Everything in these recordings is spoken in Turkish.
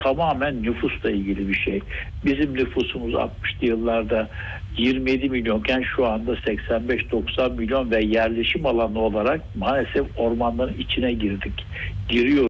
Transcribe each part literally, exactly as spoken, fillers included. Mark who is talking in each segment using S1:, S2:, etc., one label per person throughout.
S1: tamamen nüfusla ilgili bir şey. Bizim nüfusumuz altmışlı yıllarda yirmi yedi milyonken şu anda seksen beş doksan milyon ve yerleşim alanı olarak maalesef ormanların içine girdik. Giriyor.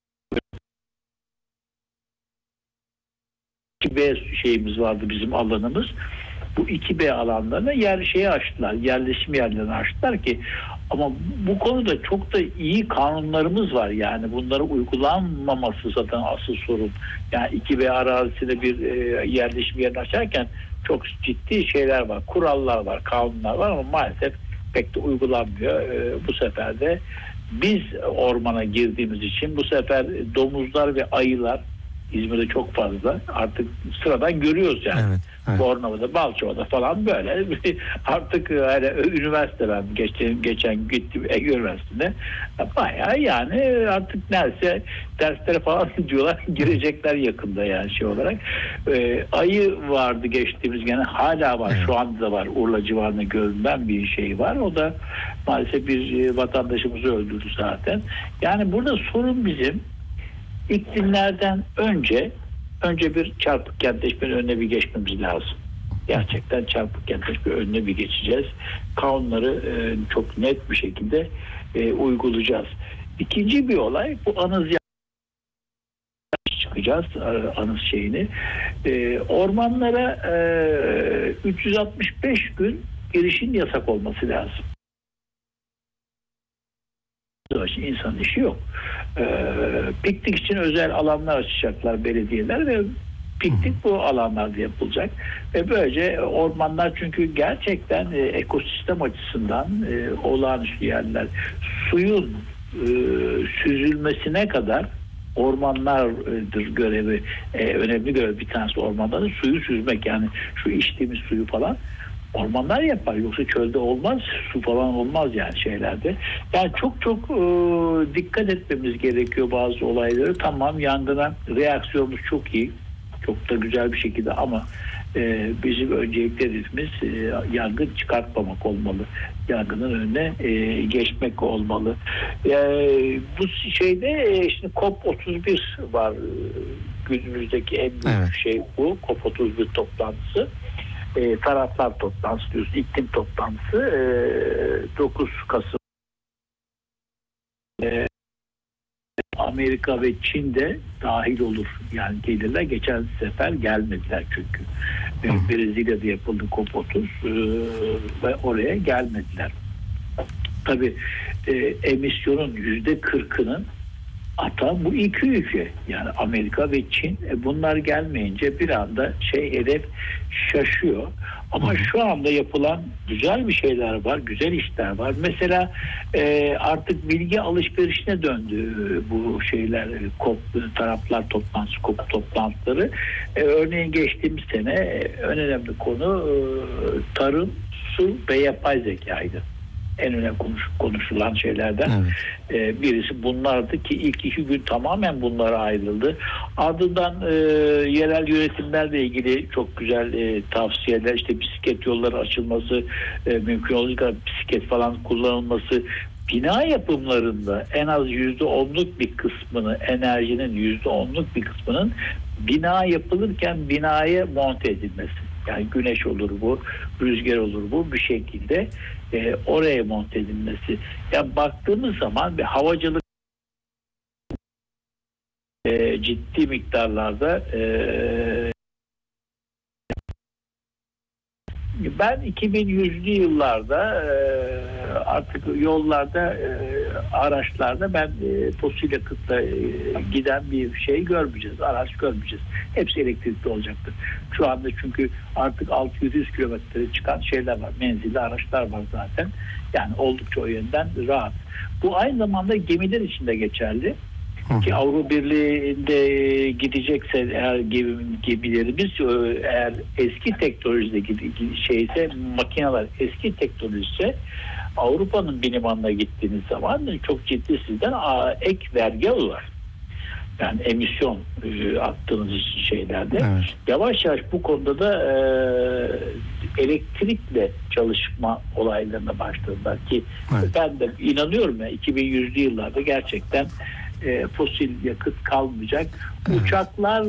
S1: iki B şeyimiz vardı, bizim alanımız. Bu iki B alanlarına yer şeyi açtılar. Yerleşim yerlerini açtılar ki, ama bu konuda çok da iyi kanunlarımız var. Yani bunları uygulanmaması zaten asıl sorun. Yani iki B arazisinde bir e, yerleşim yerini açarken çok ciddi şeyler var. Kurallar var, kanunlar var ama maalesef pek de uygulanmıyor. E, bu sefer de biz ormana girdiğimiz için bu sefer domuzlar ve ayılar İzmir'de çok fazla artık sıradan görüyoruz yani.
S2: Evet, evet.
S1: Bornova'da, Balçova'da falan böyle artık yani üniversite, ben geçen, geçen gittim Ege Üniversitesi'nde bayağı yani artık neredeyse derslere falan diyorlar, girecekler yakında yani şey olarak. Ee, ayı vardı geçtiğimiz, gene hala var,
S2: Evet.
S1: şu anda da var, Urla civarında görünen bir şey var. O da maalesef bir vatandaşımızı öldürdü zaten. Yani burada sorun bizim iklimlerden önce önce bir çarpık kentleşmenin önüne bir geçmemiz lazım. Gerçekten çarpık kentleşmenin önüne bir geçeceğiz. Kanunları e, çok net bir şekilde e, uygulayacağız. İkinci bir olay, bu anız çıkacağız, anız şeyini. E, ormanlara e, üç yüz altmış beş gün girişin yasak olması lazım. İnsanın işi yok. Ee, piknik için özel alanlar açacaklar belediyeler ve piknik bu alanlarda yapılacak. Ve böylece ormanlar, çünkü gerçekten e, ekosistem açısından e, olağanüstü yerler. Suyun e, süzülmesine kadar ormanlardır görevi. E, önemli görev bir tanesi ormanların suyu süzmek, yani şu içtiğimiz suyu falan ormanlar yapar. Yoksa çölde olmaz, su falan olmaz yani şeylerde. Yani çok çok e, dikkat etmemiz gerekiyor bazı olayları. Tamam, yangına reaksiyonumuz çok iyi. Çok da güzel bir şekilde, ama e, bizim öncelikli hedefimiz e, yangın çıkartmamak olmalı. Yangının önüne e, geçmek olmalı. E, bu şeyde e, şimdi COP otuz bir var. Günümüzdeki en büyük
S2: Evet.
S1: şey bu. COP otuz bir toplantısı. E, taraflar toplantısı diyoruz, iklim toplantısı e, dokuz Kasım e, Amerika ve Çin de dahil olur. Yani gelirler. Geçen sefer gelmediler çünkü. E, Brezilya'da yapıldı COP otuz e, ve oraya gelmediler. Tabii e, emisyonun yüzde kırkının atan bu iki ülke, yani Amerika ve Çin. E bunlar gelmeyince bir anda şey hedef şaşıyor. Ama şu anda yapılan güzel bir şeyler var, güzel işler var. Mesela e, artık bilgi alışverişine döndü bu şeyler, COP taraflar toplantısı, COP toplantıları. E, örneğin geçtiğimiz sene en önemli konu e, tarım, su ve yapay zekaydı. En önemli konuş, konuşulan şeylerden evet. e, birisi bunlardı ki ilk iki gün tamamen bunlara ayrıldı. Ardından e, yerel yönetimlerle ilgili çok güzel e, tavsiyeler, işte bisiklet yolları açılması, e, mümkün olduğu kadar bisiklet falan kullanılması, bina yapımlarında en az yüzde onluk bir kısmını, enerjinin yüzde onluk bir kısmının bina yapılırken binaya monte edilmesi. Yani güneş olur bu, rüzgar olur bu, bir şekilde e, oraya monte edilmesi. Yani baktığımız zaman bir havacılık e, ciddi miktarlarda e, ben iki bin yüzlü yıllarda e, artık yollarda e, araçlarda ben e, fosil yakıtla e, giden bir şey görmeyeceğiz. Araç görmeyeceğiz. Hepsi elektrikli olacaktır. Şu anda çünkü artık altı yüz kilometre çıkan şeyler var. Menzilli araçlar var zaten. Yani oldukça o yönden rahat. Bu aynı zamanda gemiler için de geçerli. Ki Avrupa Birliği'nde gidecekse eğer gemilerimiz, eğer eski teknolojide şeyse, makineler eski teknolojisi, Avrupa'nın bilim alanına gittiğiniz zaman çok ciddi sizden ek vergi alırlar. Yani emisyon e, attığınız şeylerde. Evet. Yavaş yavaş bu konuda da e, elektrikle çalışma olaylarına başladılar ki evet. Ben de inanıyorum ya, iki bin yüzlü yıllarda gerçekten e, fosil yakıt kalmayacak. Evet. Uçaklar